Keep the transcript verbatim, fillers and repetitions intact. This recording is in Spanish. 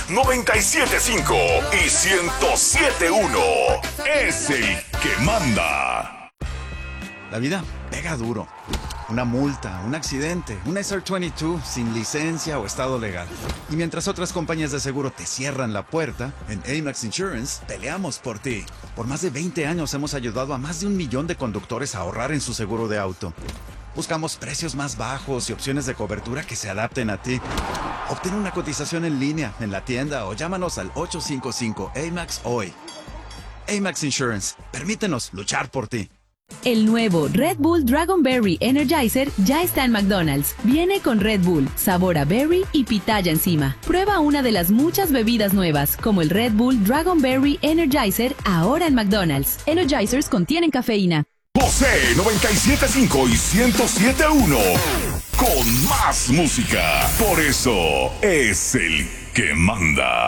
noventa y siete punto cinco y ciento siete punto uno. Es el que manda. La vida pega duro. Una multa, un accidente, un S R veintidós sin licencia o estado legal. Y mientras otras compañías de seguro te cierran la puerta, en Amax Insurance peleamos por ti. Por más de veinte años hemos ayudado a más de un millón de conductores a ahorrar en su seguro de auto. Buscamos precios más bajos y opciones de cobertura que se adapten a ti. Obtén una cotización en línea, en la tienda o llámanos al ocho cinco cinco A M A X hoy. Amax Insurance, permítenos luchar por ti. El nuevo Red Bull Dragonberry Energizer ya está en McDonald's. Viene con Red Bull, sabor a berry y pitaya encima. Prueba una de las muchas bebidas nuevas, como el Red Bull Dragonberry Energizer, ahora en McDonald's. Energizers contienen cafeína. José noventa y siete punto cinco y ciento siete punto uno. Con más música. Por eso es el que manda.